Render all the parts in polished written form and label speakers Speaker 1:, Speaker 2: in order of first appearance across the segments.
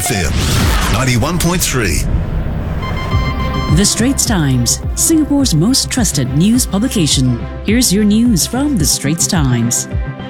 Speaker 1: 1FM 91.3.
Speaker 2: The Straits Times, Singapore's most trusted news publication. Here's your news from The Straits Times.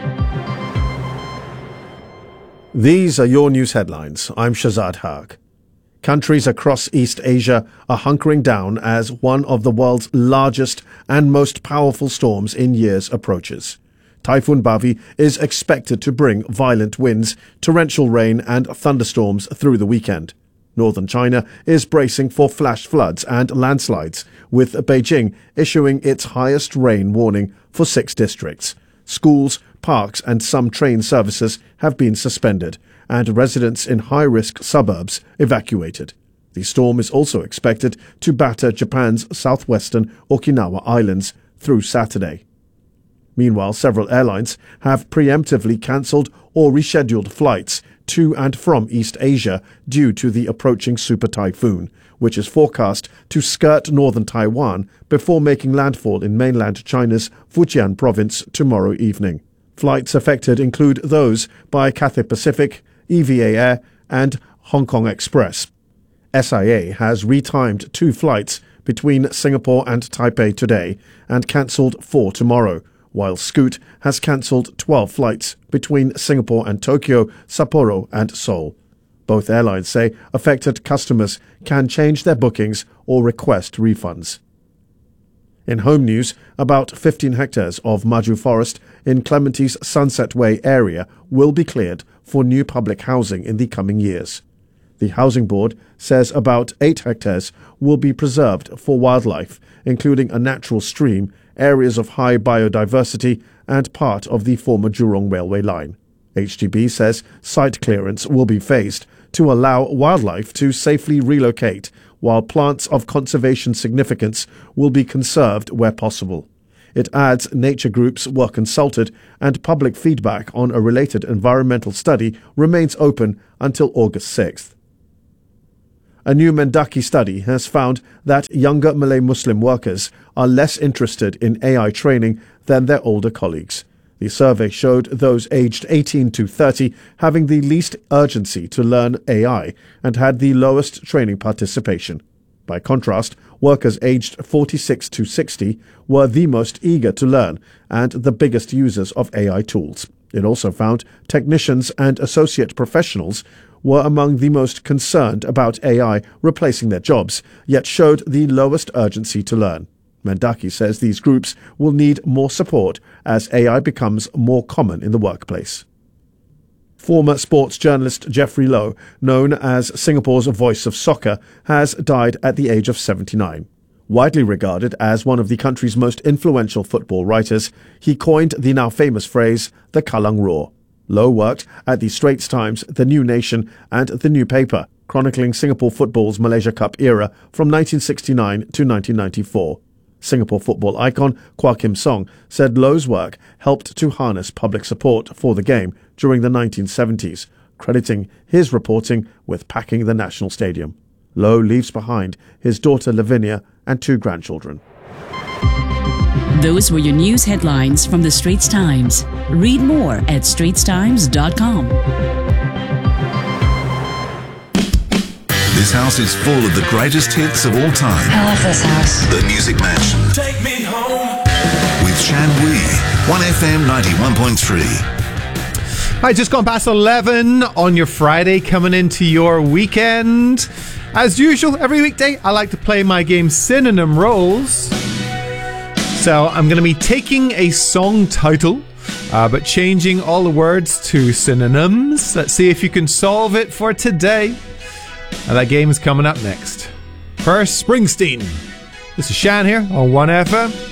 Speaker 3: These are your news headlines. I'm Shazad Haq. Countries across East Asia are hunkering down as one of the world's largest and most powerful storms in years approaches. Typhoon Bavi is expected to bring violent winds, torrential rain and thunderstorms through the weekend. Northern China is bracing for flash floods and landslides, with Beijing issuing its highest rain warning for 6 districts. Schools, parks and some train services have been suspended, and residents in high-risk suburbs evacuated. The storm is also expected to batter Japan's southwestern Okinawa Islands through Saturday. Meanwhile, several airlines have preemptively cancelled or rescheduled flights to and from East Asia due to the approaching super typhoon, which is forecast to skirt northern Taiwan before making landfall in mainland China's Fujian province tomorrow evening. Flights affected include those by Cathay Pacific, EVA Air and Hong Kong Express. SIA has retimed 2 flights between Singapore and Taipei today and cancelled 4 tomorrow, while Scoot has cancelled 12 flights between Singapore and Tokyo, Sapporo and Seoul. Both airlines say affected customers can change their bookings or request refunds. In home news, about 15 hectares of Maju Forest in Clementi's Sunset Way area will be cleared for new public housing in the coming years. The Housing Board says about 8 hectares will be preserved for wildlife, including a natural stream, areas of high biodiversity and part of the former Jurong railway line. HDB says site clearance will be phased to allow wildlife to safely relocate, while plants of conservation significance will be conserved where possible. It adds nature groups were consulted and public feedback on a related environmental study remains open until August 6th. A new Mendaki study has found that younger Malay Muslim workers are less interested in AI training than their older colleagues. The survey showed those aged 18 to 30 having the least urgency to learn AI and had the lowest training participation. By contrast, workers aged 46 to 60 were the most eager to learn and the biggest users of AI tools. It also found technicians and associate professionals were among the most concerned about AI replacing their jobs, yet showed the lowest urgency to learn. Mendaki says these groups will need more support as AI becomes more common in the workplace. Former sports journalist Jeffrey Low, known as Singapore's voice of soccer, has died at the age of 79. Widely regarded as one of the country's most influential football writers, he coined the now famous phrase, the Kallang Roar. Low worked at the Straits Times, The New Nation and The New Paper, chronicling Singapore football's Malaysia Cup era from 1969 to 1994. Singapore football icon Kwa Kim Song said Low's work helped to harness public support for the game during the 1970s, crediting his reporting with packing the National Stadium. Low leaves behind his daughter Lavinia and 2 grandchildren.
Speaker 2: Those were your news headlines from The Straits Times. Read more at straitstimes.com.
Speaker 1: This house is full of the greatest hits of all time.
Speaker 4: I love this house.
Speaker 1: The Music Mansion.
Speaker 5: Take me home.
Speaker 1: With Shan Wee. 1FM 91.3.
Speaker 6: Hi, just gone past 11 on your Friday, coming into your weekend. As usual, every weekday, I like to play my game Synonym Rolls. So I'm going to be taking a song title, but changing all the words to synonyms. Let's see if you can solve it for today. And that game is coming up next. First, Springsteen. This is Shan here on 1FM.